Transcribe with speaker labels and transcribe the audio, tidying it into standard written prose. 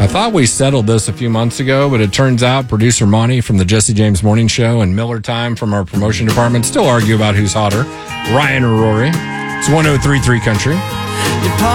Speaker 1: I thought we settled this a few months ago, but it turns out producer Monty from the Jesse James Morning Show and Miller Time from our promotion department still argue about who's hotter, Ryan or Rory. It's 103.3 Country.